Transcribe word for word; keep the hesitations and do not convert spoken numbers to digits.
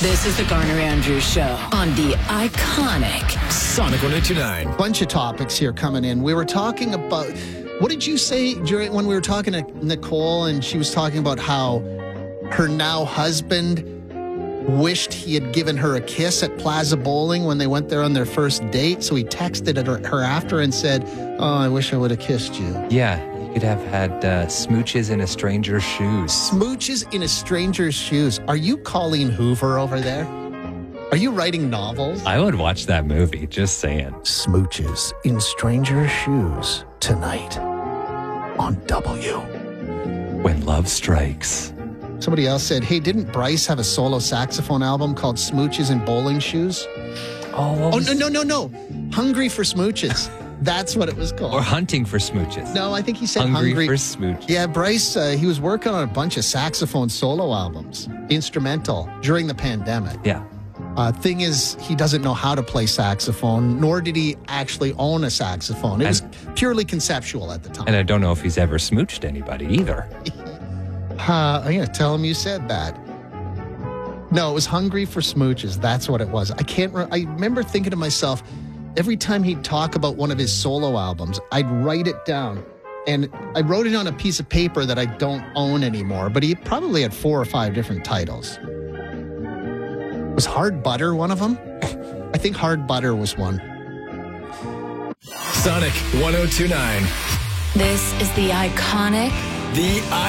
This is the Garner Andrews Show on the iconic Sonic one oh two point nine. Bunch of topics here coming in. We were talking about, what did you say during when we were talking to Nicole, and she was talking about how her now husband wished he had given her a kiss at Plaza Bowling when they went there on their first date. So he texted at her, her after and said, "Oh, I wish I would have kissed you." Yeah, you could have had uh, smooches in a stranger's shoes. Smooches in a stranger's shoes. Are you Colleen Hoover over there? Are you writing novels? I would watch that movie, just saying. Smooches in stranger's shoes tonight on W. When Love Strikes. Somebody else said, hey, didn't Bryce have a solo saxophone album called Smooches in Bowling Shoes? Oh, Oh, no, no, no, no. Hungry for Smooches. That's what it was called. Or Hunting for Smooches. No, I think he said Hungry, Hungry. for Smooches. Yeah, Bryce, uh, he was working on a bunch of saxophone solo albums, instrumental, during the pandemic. Yeah. Uh, thing is, he doesn't know how to play saxophone, nor did he actually own a saxophone. It And- was purely conceptual at the time. And I don't know if he's ever smooched anybody either. Uh, I'm going to tell him you said that. No, it was Hungry for Smooches. That's what it was. I can't. Re- I remember thinking to myself, every time he'd talk about one of his solo albums, I'd write it down. And I wrote it on a piece of paper that I don't own anymore, but he probably had four or five different titles. Was Hard Butter one of them? I think Hard Butter was one. Sonic one oh two point nine. This is the iconic The